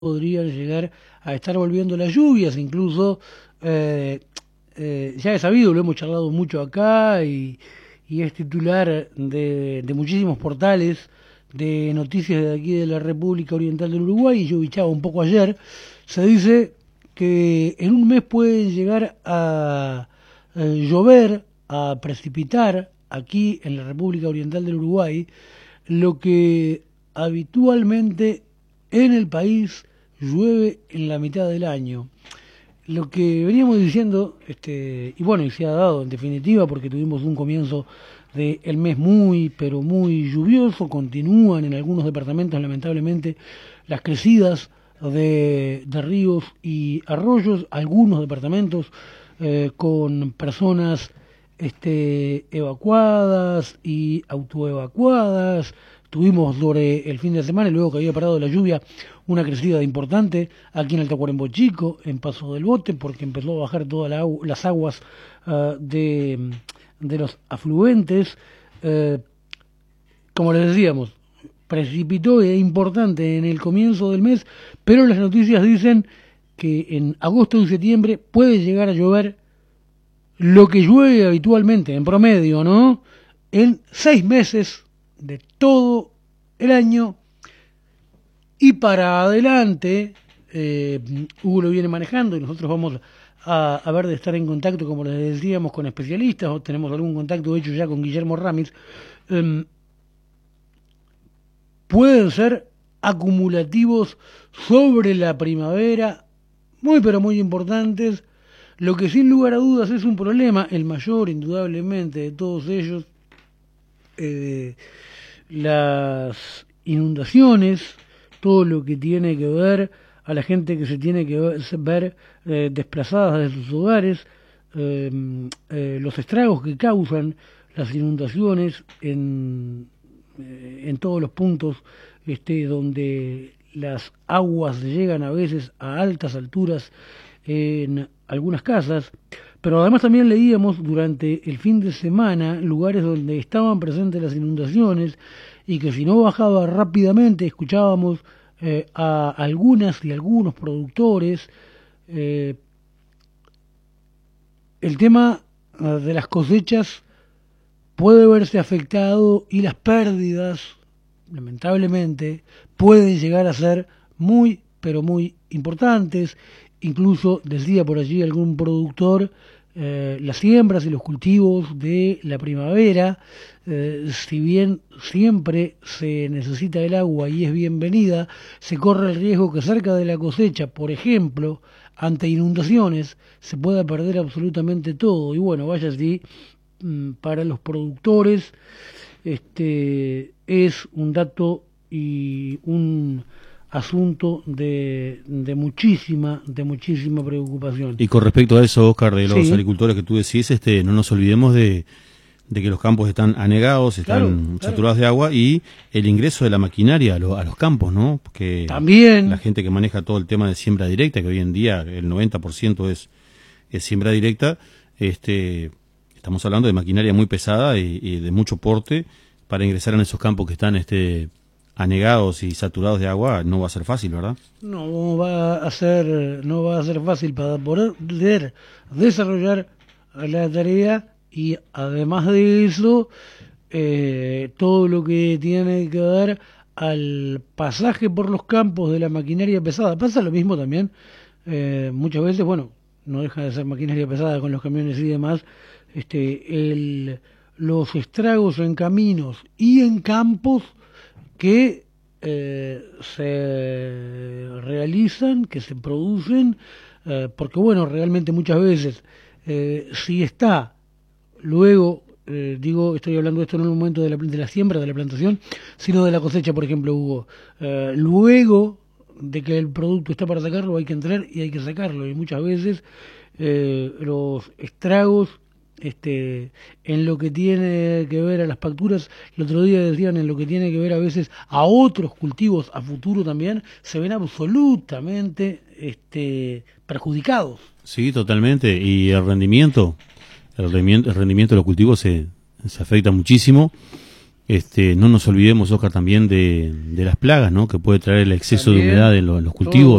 podrían llegar a estar volviendo las lluvias, incluso ya es sabido, lo hemos charlado mucho acá y es titular de muchísimos portales de noticias de aquí de la República Oriental del Uruguay, y yo bichaba un poco ayer. Se dice que en un mes pueden llegar a llover, a precipitar aquí en la República Oriental del Uruguay lo que habitualmente en el país llueve en la mitad del año. Lo que veníamos diciendo, y bueno, y se ha dado en definitiva porque tuvimos un comienzo del mes muy, pero muy lluvioso. Continúan en algunos departamentos, lamentablemente, las crecidas de ríos y arroyos, algunos departamentos con personas evacuadas y autoevacuadas. Tuvimos sobre el fin de semana, y luego que había parado la lluvia, una crecida importante aquí en el Tacuarembó Chico, en Paso del Bote, porque empezó a bajar todas las aguas de los afluentes. Como les decíamos, precipitó importante en el comienzo del mes, pero las noticias dicen que en agosto y septiembre puede llegar a llover lo que llueve habitualmente, en promedio, ¿no?, en 6 meses de todo el año. Y para adelante, Hugo lo viene manejando y nosotros vamos a ver de estar en contacto, como les decíamos, con especialistas, o tenemos algún contacto hecho ya con Guillermo Ramis. Pueden ser acumulativos sobre la primavera, muy pero muy importantes. Lo que sin lugar a dudas es un problema, el mayor indudablemente de todos ellos, las inundaciones, todo lo que tiene que ver a la gente que se tiene que ver desplazadas de sus hogares, los estragos que causan las inundaciones en todos los puntos donde las aguas llegan a veces a altas alturas en algunas casas. Pero además también leíamos durante el fin de semana lugares donde estaban presentes las inundaciones y que si no bajaba rápidamente, escuchábamos a algunas y algunos productores el tema de las cosechas puede verse afectado, y las pérdidas, lamentablemente, pueden llegar a ser muy, pero muy importantes. Incluso decía por allí algún productor, las siembras y los cultivos de la primavera, si bien siempre se necesita el agua y es bienvenida, se corre el riesgo que cerca de la cosecha, por ejemplo, ante inundaciones, se pueda perder absolutamente todo. Y bueno, vaya así, para los productores es un dato y un asunto de muchísima preocupación. Y con respecto a eso, Oscar, de los Sí. agricultores que tú decís, no nos olvidemos de que los campos están anegados, están saturados de agua, y el ingreso de la maquinaria a los campos, ¿no? Porque También la gente que maneja todo el tema de siembra directa, que hoy en día el 90% es siembra directa, estamos hablando de maquinaria muy pesada y de mucho porte para ingresar en esos campos que están anegados y saturados de agua. No va a ser fácil, ¿verdad? no va a ser fácil para poder desarrollar la tarea. Y además de eso, todo lo que tiene que ver al pasaje por los campos de la maquinaria pesada. Pasa lo mismo también, muchas veces, bueno, no deja de ser maquinaria pesada con los camiones y demás, los estragos en caminos y en campos que se realizan, que se producen, porque bueno, realmente muchas veces, si está luego, estoy hablando de esto no en el momento de la siembra, de la plantación, sino de la cosecha, por ejemplo, Hugo. Luego de que el producto está para sacarlo, hay que entrar y hay que sacarlo. Y muchas veces los estragos, en lo que tiene que ver a las facturas, el otro día decían, en lo que tiene que ver a veces a otros cultivos a futuro también, se ven absolutamente perjudicados. Sí, totalmente. Y el rendimiento de los cultivos se afecta muchísimo. No nos olvidemos, Oscar, también de las plagas, ¿no? Que puede traer el exceso de humedad en los cultivos.